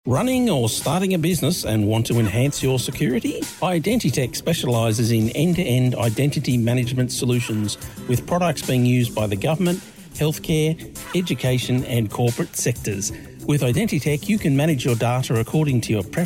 Running or starting a business and want to enhance your security? Identitech specialises in end-to-end identity management solutions with products being used by the government, healthcare, education and corporate sectors. With Identitech, you can manage your data according to your preferences